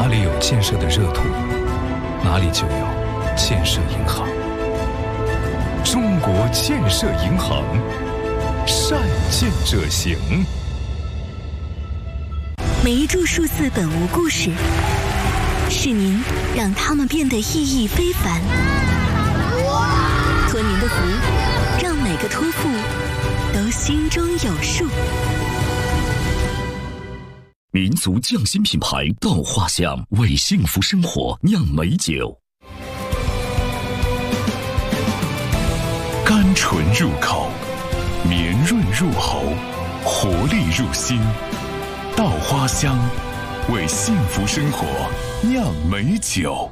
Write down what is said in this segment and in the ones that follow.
哪里有建设的热土，哪里就有建设银行。中国建设银行，善建者行。 每一株数字本无故事，是您让它们变得意义非凡。托您的福，让每个托付都心中有数。 民族匠心品牌稻花香，为幸福生活酿美酒。甘醇入口，绵润入喉，活力入心。稻花香，为幸福生活酿美酒。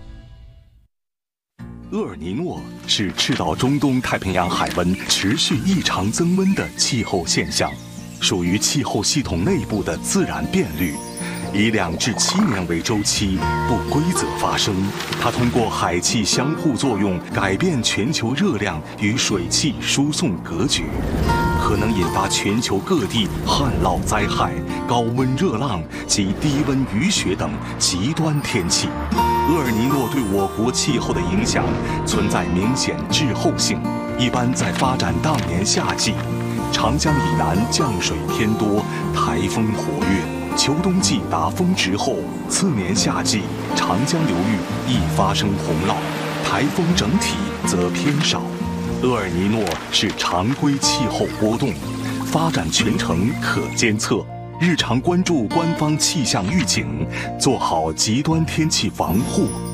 厄尔尼诺是赤道中东太平洋海温持续异常增温的气候现象，属于气候系统内部的自然变率，以2至7年为周期，不规则发生。它通过海气相互作用，改变全球热量与水汽输送格局，可能引发全球各地旱涝灾害、高温热浪及低温雨雪等极端天气。厄尔尼诺对我国气候的影响存在明显滞后性，一般在发展当年夏季，长江以南降水偏多，台风活跃，秋冬季达峰值后，次年夏季长江流域易发生洪涝，台风整体则偏少。厄尔尼诺是常规气候波动，发展全程可监测，日常关注官方气象预警，做好极端天气防护，